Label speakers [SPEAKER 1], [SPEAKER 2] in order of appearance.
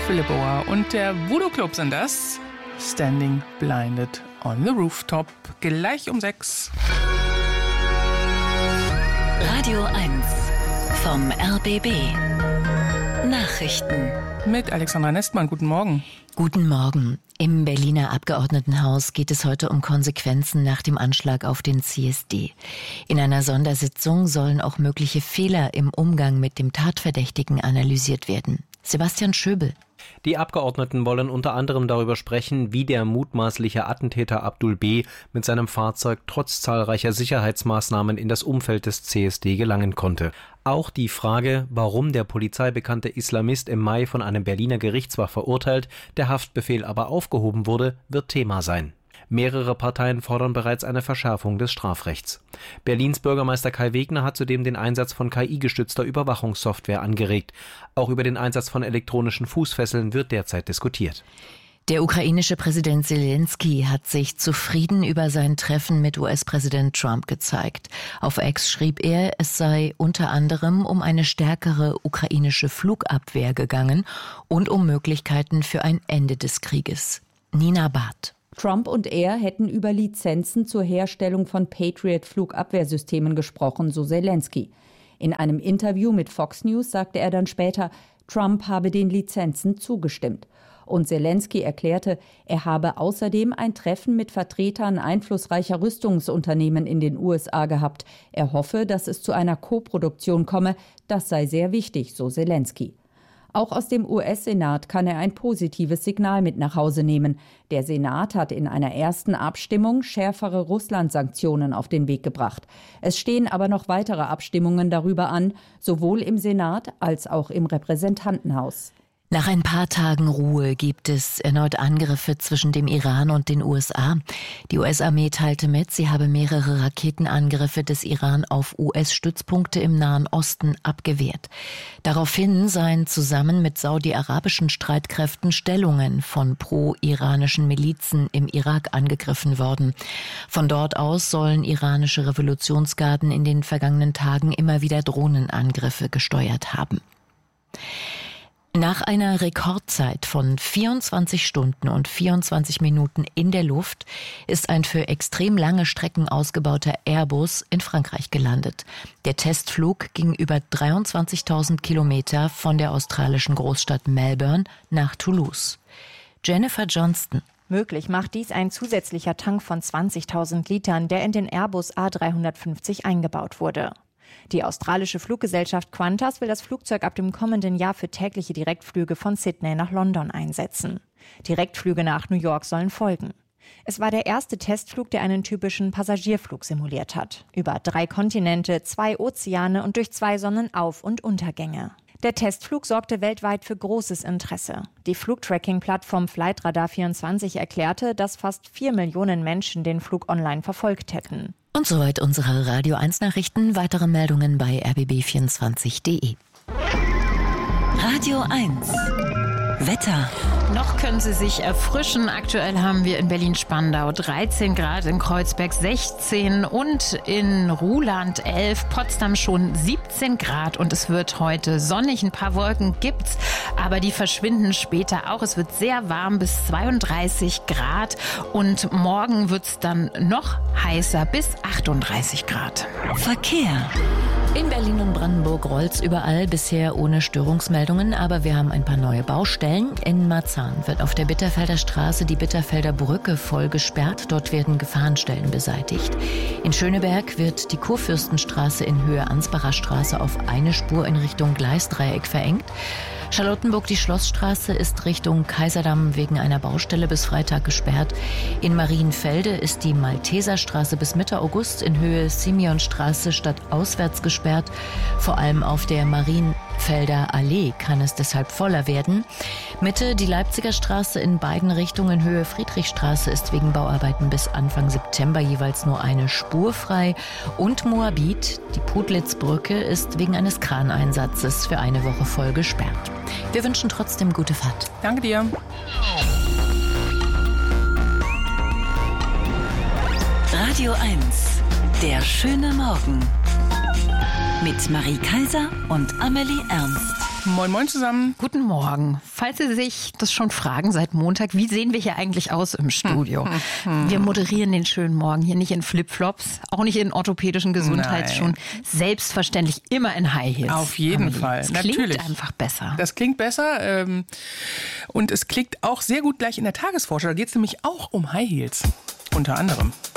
[SPEAKER 1] Philippoa und der Voodoo Club sind das. Standing Blinded on the Rooftop. Gleich um 6.
[SPEAKER 2] Radio 1 vom RBB. Nachrichten.
[SPEAKER 1] Mit Alexandra Nestmann. Guten Morgen.
[SPEAKER 3] Guten Morgen. Im Berliner Abgeordnetenhaus geht es heute um Konsequenzen nach dem Anschlag auf den CSD. In einer Sondersitzung sollen auch mögliche Fehler im Umgang mit dem Tatverdächtigen analysiert werden. Sebastian Schöbel.
[SPEAKER 4] Die Abgeordneten wollen unter anderem darüber sprechen, wie der mutmaßliche Attentäter Abdul B. mit seinem Fahrzeug trotz zahlreicher Sicherheitsmaßnahmen in das Umfeld des CSD gelangen konnte. Auch die Frage, warum der polizeibekannte Islamist im Mai von einem Berliner Gerichtshof verurteilt, der Haftbefehl aber aufgehoben wurde, wird Thema sein. Mehrere Parteien fordern bereits eine Verschärfung des Strafrechts. Berlins Bürgermeister Kai Wegner hat zudem den Einsatz von KI-gestützter Überwachungssoftware angeregt. Auch über den Einsatz von elektronischen Fußfesseln wird derzeit diskutiert.
[SPEAKER 3] Der ukrainische Präsident Zelensky hat sich zufrieden über sein Treffen mit US-Präsident Trump gezeigt. Auf X schrieb er, es sei unter anderem um eine stärkere ukrainische Flugabwehr gegangen und um Möglichkeiten für ein Ende des Krieges. Nina Barth.
[SPEAKER 5] Trump und er hätten über Lizenzen zur Herstellung von Patriot-Flugabwehrsystemen gesprochen, so Zelensky. In einem Interview mit Fox News sagte er dann später, Trump habe den Lizenzen zugestimmt. Und Zelensky erklärte, er habe außerdem ein Treffen mit Vertretern einflussreicher Rüstungsunternehmen in den USA gehabt. Er hoffe, dass es zu einer Koproduktion komme. Das sei sehr wichtig, so Zelensky. Auch aus dem US-Senat kann er ein positives Signal mit nach Hause nehmen. Der Senat hat in einer ersten Abstimmung schärfere Russland-Sanktionen auf den Weg gebracht. Es stehen aber noch weitere Abstimmungen darüber an, sowohl im Senat als auch im Repräsentantenhaus.
[SPEAKER 3] Nach ein paar Tagen Ruhe gibt es erneut Angriffe zwischen dem Iran und den USA. Die US-Armee teilte mit, sie habe mehrere Raketenangriffe des Iran auf US-Stützpunkte im Nahen Osten abgewehrt. Daraufhin seien zusammen mit saudi-arabischen Streitkräften Stellungen von pro-iranischen Milizen im Irak angegriffen worden. Von dort aus sollen iranische Revolutionsgarden in den vergangenen Tagen immer wieder Drohnenangriffe gesteuert haben. Nach einer Rekordzeit von 24 Stunden und 24 Minuten in der Luft ist ein für extrem lange Strecken ausgebauter Airbus in Frankreich gelandet. Der Testflug ging über 23.000 Kilometer von der australischen Großstadt Melbourne nach Toulouse. Jennifer Johnston.
[SPEAKER 6] Möglich macht dies ein zusätzlicher Tank von 20.000 Litern, der in den Airbus A350 eingebaut wurde. Die australische Fluggesellschaft Qantas will das Flugzeug ab dem kommenden Jahr für tägliche Direktflüge von Sydney nach London einsetzen. Direktflüge nach New York sollen folgen. Es war der erste Testflug, der einen typischen Passagierflug simuliert hat. Über 3 Kontinente, 2 Ozeane und durch 2 Sonnenauf- und Untergänge. Der Testflug sorgte weltweit für großes Interesse. Die Flugtracking-Plattform Flightradar24 erklärte, dass fast 4 Millionen Menschen den Flug online verfolgt hätten.
[SPEAKER 3] Und soweit unsere Radio 1 Nachrichten. Weitere Meldungen bei rbb24.de.
[SPEAKER 2] Radio 1 Wetter.
[SPEAKER 7] Noch können Sie sich erfrischen. Aktuell haben wir in Berlin-Spandau 13 Grad, in Kreuzberg 16 und in Ruhland 11, Potsdam schon 17 Grad und es wird heute sonnig. Ein paar Wolken gibt's, aber die verschwinden später auch. Es wird sehr warm bis 32 Grad und morgen wird's dann noch heißer bis 38 Grad.
[SPEAKER 2] Verkehr.
[SPEAKER 3] In Berlin und Brandenburg rollt's überall, bisher ohne Störungsmeldungen, aber wir haben ein paar neue Baustellen. In Marzahn wird auf der Bitterfelder Straße die Bitterfelder Brücke voll gesperrt. Dort werden Gefahrenstellen beseitigt. In Schöneberg wird die Kurfürstenstraße in Höhe Ansbacher Straße auf eine Spur in Richtung Gleisdreieck verengt. Charlottenburg, die Schlossstraße, ist Richtung Kaiserdamm wegen einer Baustelle bis Freitag gesperrt. In Marienfelde ist die Malteserstraße bis Mitte August in Höhe Simeonstraße stadtauswärts gesperrt. Vor allem auf der Marienfelder Allee kann es deshalb voller werden. Mitte, die Leipziger Straße in beiden Richtungen Höhe Friedrichstraße ist wegen Bauarbeiten bis Anfang September jeweils nur eine Spur frei. Und Moabit, die Putlitz-Brücke, ist wegen eines Kraneinsatzes für eine Woche voll gesperrt. Wir wünschen trotzdem gute Fahrt.
[SPEAKER 1] Danke dir.
[SPEAKER 2] Radio 1, der schöne Morgen. Mit Marie Kaiser und Amelie Ernst.
[SPEAKER 1] Moin, moin zusammen.
[SPEAKER 7] Guten Morgen. Falls Sie sich das schon fragen seit Montag, wie sehen wir hier eigentlich aus im Studio? Wir moderieren den schönen Morgen hier nicht in Flipflops, auch nicht in orthopädischen Gesundheitsschuhen, selbstverständlich immer in High Heels.
[SPEAKER 1] Auf jeden Fall,
[SPEAKER 7] Das
[SPEAKER 1] natürlich.
[SPEAKER 7] klingt einfach besser.
[SPEAKER 1] Das klingt besser und es klingt auch sehr gut gleich in der Tagesvorschau. Da geht es nämlich auch um High Heels, unter anderem.